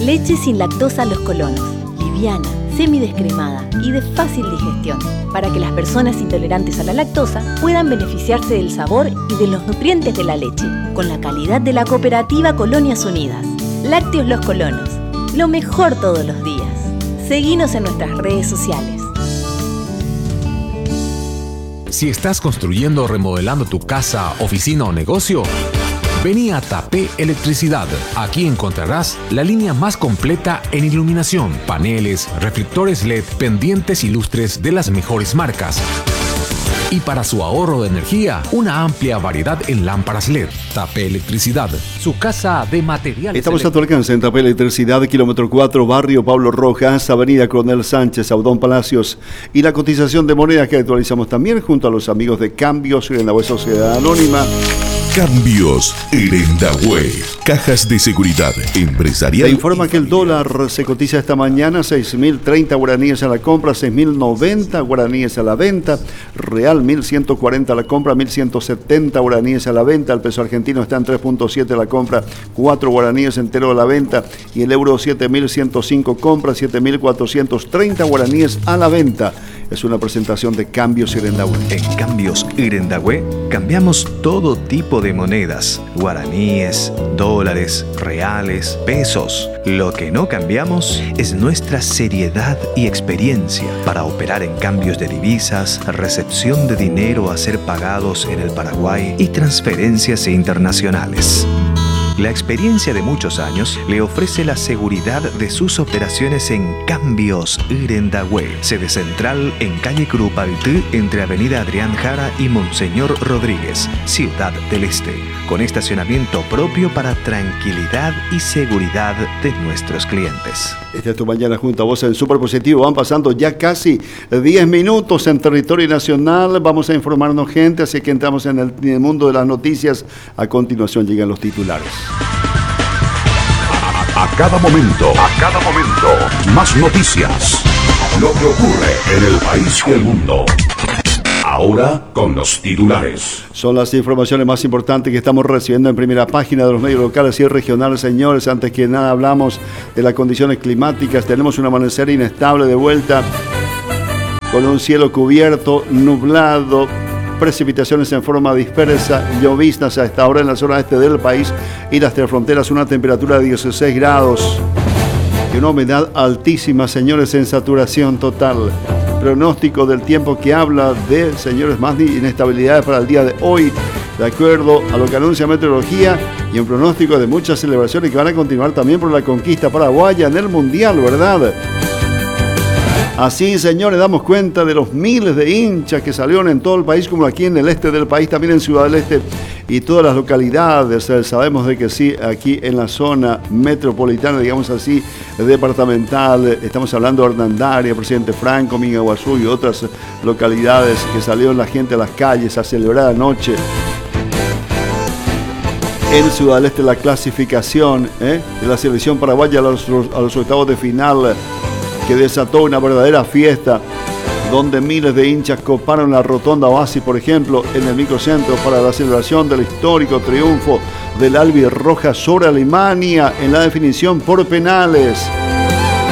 Leche sin lactosa Los Colonos. Liviana, semidescremada y de fácil digestión, para que las personas intolerantes a la lactosa puedan beneficiarse del sabor y de los nutrientes de la leche, con la calidad de la cooperativa Colonias Unidas. Lácteos Los Colonos, lo mejor todos los días. Seguinos en nuestras redes sociales. Si estás construyendo o remodelando tu casa, oficina o negocio, vení a Tapé Electricidad. Aquí encontrarás la línea más completa en iluminación, paneles, reflectores LED, pendientes y lustres de las mejores marcas. Y para su ahorro de energía, una amplia variedad en lámparas LED. Tapé Electricidad, su casa de materiales. Estamos a tu alcance en Tapé Electricidad, kilómetro 4, barrio Pablo Rojas, avenida Coronel Sánchez, Audón Palacios. Y la cotización de monedas que actualizamos también junto a los amigos de Cambios y en la Sociedad Anónima. Cambios Irendahue, cajas de seguridad empresarial. Te informa que el dólar se cotiza esta mañana 6.030 guaraníes a la compra, 6.090 guaraníes a la venta. Real 1.140 a la compra, 1.170 guaraníes a la venta. El peso argentino está en 3.7 a la compra, 4 guaraníes entero a la venta. Y el euro 7.105 compra, 7.430 guaraníes a la venta. Es una presentación de Cambios Irendahue. En Cambios Irendahue cambiamos todo tipo de monedas: guaraníes, dólares, reales, pesos. Lo que no cambiamos es nuestra seriedad y experiencia para operar en cambios de divisas, recepción de dinero a ser pagados en el Paraguay y transferencias internacionales. La experiencia de muchos años le ofrece la seguridad de sus operaciones en Cambios Irendahue, sede central en calle Curupaytí, entre avenida Adrián Jara y Monseñor Rodríguez, Ciudad del Este, con estacionamiento propio para tranquilidad y seguridad de nuestros clientes. Esta es tu mañana junto a vos en Super Positivo. Van pasando ya casi 10 minutos en territorio nacional. Vamos a informarnos, gente, así que entramos en el mundo de las noticias. A continuación llegan los titulares. A cada momento, más noticias. Lo que ocurre en el país y el mundo. Ahora con los titulares. Son las informaciones más importantes que estamos recibiendo en primera página de los medios locales y regionales, señores. Antes que nada hablamos de las condiciones climáticas. Tenemos un amanecer inestable de vuelta, con un cielo cubierto, nublado, precipitaciones en forma dispersa, lloviznas a esta hora en la zona este del país y las tres fronteras, una temperatura de 16 grados y una humedad altísima, señores, en saturación total. Pronóstico del tiempo que habla de, señores, más inestabilidades para el día de hoy, de acuerdo a lo que anuncia Meteorología, y un pronóstico de muchas celebraciones que van a continuar también por la conquista paraguaya en el Mundial, ¿verdad? Así, señores, damos cuenta de los miles de hinchas que salieron en todo el país, como aquí en el este del país, también en Ciudad del Este y todas las localidades. Sabemos de que sí, aquí en la zona metropolitana, digamos así, departamental, estamos hablando de Hernandaria, Presidente Franco, Mingaguazú y otras localidades, que salieron la gente a las calles a celebrar anoche en Ciudad del Este la clasificación de la selección paraguaya a los octavos de final, que desató una verdadera fiesta, donde miles de hinchas coparon la rotonda Oasis, por ejemplo, en el microcentro, para la celebración del histórico triunfo del albirroja sobre Alemania en la definición por penales.